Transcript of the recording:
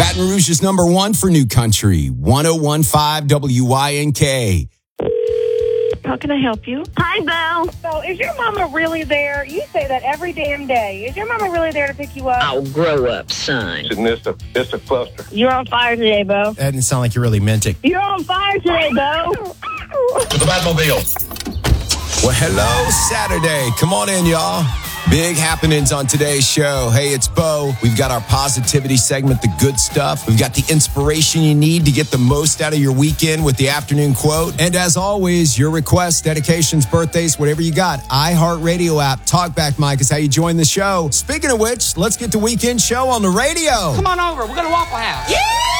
Baton Rouge's number one for new country, 101.5 WYNK. How can I help you? Hi, Bo. So, is your mama really there? You say that every damn day. Is your mama really there to pick you up? I'll grow up, son. It's a cluster. You're on fire today, Bo. That didn't sound like you really meant it. You're on fire today, Bo. The Batmobile. Well, hello, Saturday. Come on in, y'all. Big happenings on today's show. Hey, it's Bo. We've got our positivity segment, The Good Stuff. We've got the inspiration you need to get the most out of your weekend with the afternoon quote. And as always, your requests, dedications, birthdays, whatever you got. iHeartRadio app. Talkback Mike is how you join the show. Speaking of which, let's get the weekend show on the radio. Come on over. We're going to Waffle House. Yeah!